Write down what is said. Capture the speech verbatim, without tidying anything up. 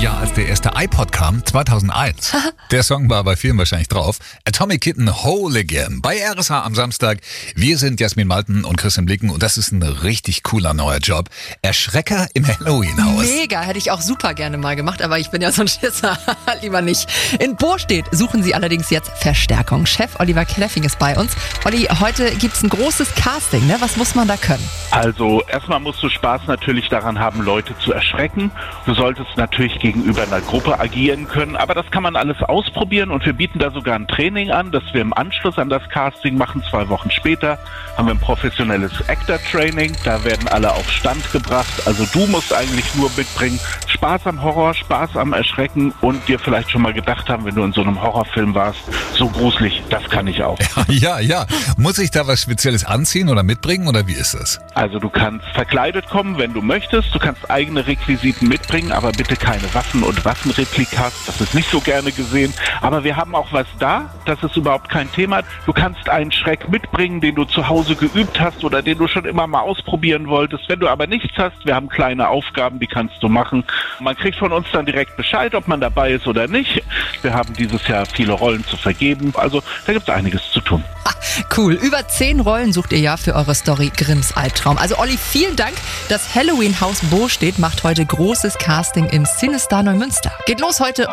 Jahr, als der erste iPod kam, zweitausendeins. Der Song war bei vielen wahrscheinlich drauf. Atomic Kitten Whole Again bei R S H am Samstag. Wir sind Jasmin Malten und Christian Blicken und das ist ein richtig cooler neuer Job. Erschrecker im Halloween-Haus. Mega, hätte ich auch super gerne mal gemacht, aber ich bin ja so ein Schisser. Lieber nicht. In Bostedt suchen sie allerdings jetzt Verstärkung. Chef Oliver Kleffing ist bei uns. Olli, heute gibt's ein großes Casting, ne? Was muss man da können? Also erstmal musst du Spaß natürlich daran haben, Leute zu erschrecken. Du solltest natürlich gegenüber einer Gruppe agieren können, aber das kann man alles ausprobieren und wir bieten da sogar ein Training an, das wir im Anschluss an das Casting machen. Zwei Wochen später haben wir ein professionelles Actor-Training, da werden alle auf Stand gebracht. Also du musst eigentlich nur mitbringen Spaß am Horror, Spaß am Erschrecken und dir vielleicht schon mal gedacht haben, wenn du in so einem Horrorfilm warst, so gruselig, das kann ich auch. Ja, ja, ja. Muss ich da was Spezielles anziehen oder mitbringen oder wie ist das? Also du kannst verkleidet kommen, wenn du möchtest. Du kannst eigene Requisiten mitbringen, aber bitte keine Waffen und Waffenreplikas. Das ist nicht so gerne gesehen. Aber wir haben auch was da. Das ist überhaupt kein Thema. Du kannst einen Schreck mitbringen, den du zu Hause geübt hast oder den du schon immer mal ausprobieren wolltest. Wenn du aber nichts hast, wir haben kleine Aufgaben, die kannst du machen. Man kriegt von uns dann direkt Bescheid, ob man dabei ist oder nicht. Wir haben dieses Jahr viele Rollen zu vergeben. Also da gibt es einiges zu tun. Ah, cool. Über zehn Rollen sucht ihr ja für eure Story Grimms Albtraum. Also Olli, vielen Dank. Das Halloween-Haus Bostedt macht heute großes Casting im Cinestar Neumünster. Geht los heute